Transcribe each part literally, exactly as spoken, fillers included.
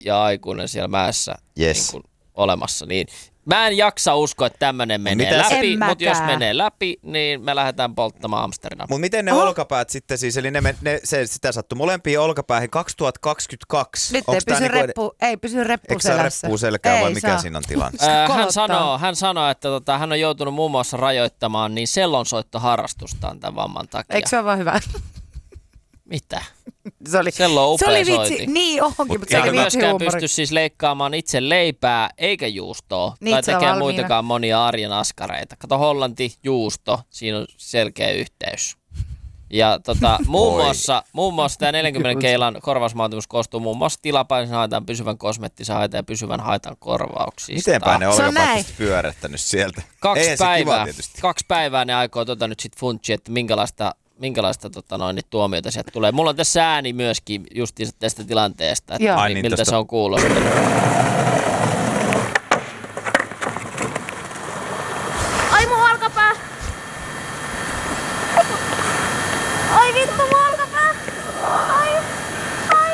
ja aikuinen siellä mäessä yes. niin kuin olemassa. Niin mä en jaksa uskoa, että tämmönen menee Mitäs? läpi, mutta jos menee läpi, niin me lähdetään polttamaan Amsterdam. Mutta miten ne oh. olkapäät sitten siis, eli ne, ne, se, sitä sattui molempiin olkapäähin kaksituhattakaksikymmentäkaksi. Nyt ei pysy, niinku, reppu, ei pysy reppu eikö selässä. Eikö sä reppu selkää vai ei mikä saa. siinä on tilanne? Äh, hän, sanoo, hän sanoo, että tota, hän on joutunut muun muassa rajoittamaan niin sellonsoittoharrastustaan tämän vamman takia. Eikö se ole vaan hyvä? Mitä? Se oli, Sello on upea se oli vitsi. soiti. Niin onkin, mutta se eikä oli vitsi myöskään huumori. pysty siis leikkaamaan itse leipää eikä juustoa. Niin, tai tekee valmiina. muitakaan monia arjen askareita. Kato Hollanti, juusto, siinä on selkeä yhteys. Ja tota, muun, muassa, muun muassa tämä neljänkymmenen keilan korvausmaantumus koostuu muun muassa tilapäisen haitan, pysyvän kosmettisen haitan ja pysyvän haitan korvauksista. Mitenpä ne olkapäät pyörättänyt sieltä? Kaksi Eihän se päivää, kiva kaksi päivää ne aikoo tota nyt sit funtsia, että minkälaista, minkälaista tota noin, tuomiota sieltä tulee. Mulla on tässä ääni myöskin justiinsa tästä tilanteesta, että Ai, mi- niin, miltä tosta. se on kuulostanut. Ai mun olkapää! Ai vittu mun olkapää! Ai! Ai!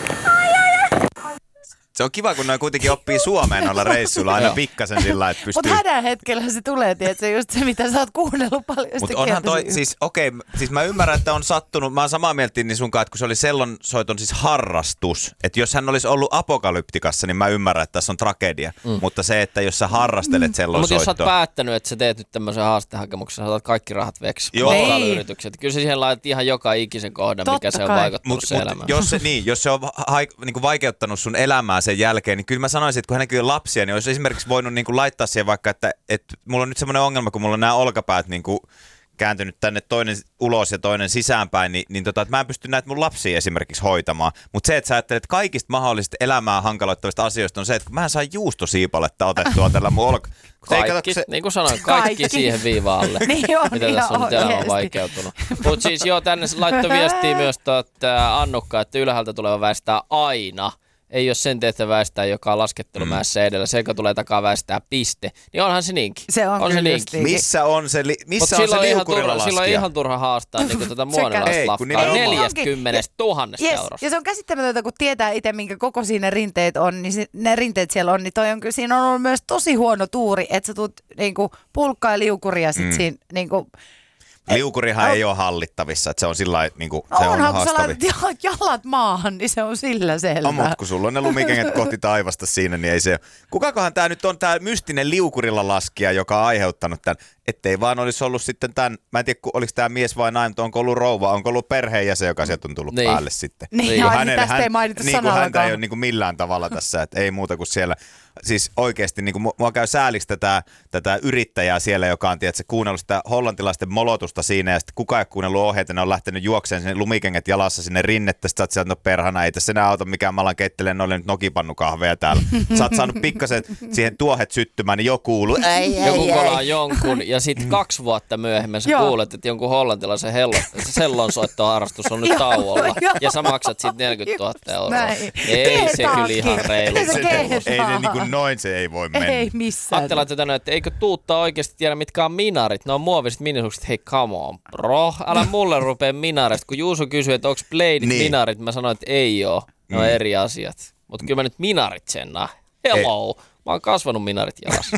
Ai ai ai! Se on kiva, kun noi kuitenkin oppii suomeen olla reissuilla aina pikkasen sillä lailla, että pystyy... Mutta hädän hetkellä se tulee, tiedätkö, just se, mitä sä oot kuunnellut paljon. Mutta onhan toi, siis okei, okay, siis mä ymmärrän, että on sattunut, mä oon samaa mieltä niin sunkaan, että kun se oli sellonsoiton siis harrastus, että jos hän olisi ollut apokalyptikassa, niin mä ymmärrän, että tässä on tragedia, mm. mutta se, että jos sä harrastelet sellonsoittoa... Mutta jos sä oot päättänyt, että sä teet nyt tämmöisen haastehakemuksen, sä otat kaikki rahat veksi, matkailu-yritykset, kyllä sä siihen laitat ihan joka ikisen kohdan, totta mikä se on kai. vaikuttanut Mut, se mut elämään. jos se, niin, jos se on ha- niinku vaikeuttanut sun elämää sen jälkeen, niin kyllä mä sanoisin, että kun hänenkin on lapsia, niin olisi esimerkiksi voinut niinku laittaa siihen vaikka, että, että mulla on nyt semmoinen ongelma, kun mulla on nämä olkapäät niinku kääntynyt tänne toinen ulos ja toinen sisäänpäin, niin, niin tota, että mä en pysty näitä mun lapsia esimerkiksi hoitamaan. Mutta se, että sä ajattelet, että kaikista mahdollisista elämää hankaloittavista asioista on se, että kun mä en saa juustosiipaletta otettua tällä mun olka... Kaikki, se... niin kuin sanoin, kaikki, kaikki siihen viivaan alle, niin on, mitä tässä on nyt elämä vaikeutunut. Mutta siis joo, tänne laittoi viestiä myös tuota, Annukka, että ylhäältä tuleva väistää aina. Ei ole sen tehtävä väistää, joka on laskettelumäessä mm. edellä. Se, joka tulee takaa väistää piste. Niin onhan se niinkin. Se on, on se niinkin. Missä on se, li- missä on se liukurilla laskija? Silloin on ihan turha haastaa niin tuota muonilaista lafkaa. neljäkymmentä tuhatta yes. eurosta. Ja se on käsittämätöntä, kun tietää itse, minkä koko siinä rinteet on, niin se, ne rinteet siellä on, niin toi on, siinä on ollut myös tosi huono tuuri, että sä tuut niinku pulkkaa ja liukuria sit mm. siinä niinku... Liukurihan Et, ei ole hallittavissa, että se on sillä lailla, niin kuin, no se on onhan, kun haastavi. sä laitat jalat maahan, niin se on sillä selvä. No, mutta kun sulla on ne lumikengät kohti taivasta siinä, niin ei se ole. Kukakohan tämä nyt on tämä mystinen liukurilla laskija, joka on aiheuttanut tämän, ettei vaan olisi ollut sitten tämän, mä en tiedä, oliko tämä mies vai nainen, mutta onko ollut rouva, onko ollut perheenjäsen, joka sieltä on tullut niin. päälle sitten. Niin, kun ai, hänelle, tästä hän, ei mainita niin kuin häntä ei ole sanallakaan. niin kuin millään tavalla tässä, että ei muuta kuin siellä. Siis oikeasti niin kuin mua käy sääliksi tätä, tätä yrittäjää siellä, joka on tiedätkö, kuunnellut sitä hollantilaisten molotusta siinä ja sitten kukaan ei kuunnellut ohjeita, ne on lähtenyt juokseen sinne lumikengät jalassa sinne rinnettä, sitten sä oot sieltä, no perhana, ei tässä enää auta mikään, mä alan keittelemään noille nyt nokipannukahveja täällä. Sä oot saanut pikkasen siihen tuohet syttymään, niin jo kuuluu. Ei, ei, joku ei. kolaa jonkun ja sitten kaksi vuotta myöhemmin sä kuulet, että jonkun hollantilaisen sellonsoittoharrastus on nyt tauolla ja sä maksat siitä neljäkymmentätuhatta euroa. Näin. Ei se kyllä ihan reilu. Se Ei se niin kuin noin se ei voi mennä. Ei missään. Atte laittoi tänne, että eikö Tuutta oikeasti tiedä, mitkä on minarit? Ne on muoviset minusukset. Hei, come on, bro. Älä mulle rupea minarista. Kun Juuso kysyi, että onko bladeit niin. minarit, mä sanoin, että ei oo. Ne on mm. eri asiat. Mutta kyllä mä nyt minarit tsennaan. Hello. Ei. Mä oon kasvanut minarit jalassa.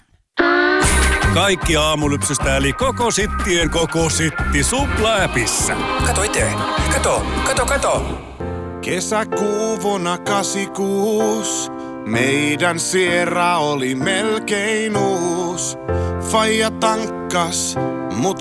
Kaikki aamulypsystä eli koko sittien koko sitti Supla-appissa. Kato itse. Kato, kato, kato. Kesäkuu vuonna kahdeksankymmentäkuusi. Meidän Sierra oli melkein uus. Faija tankkas, mut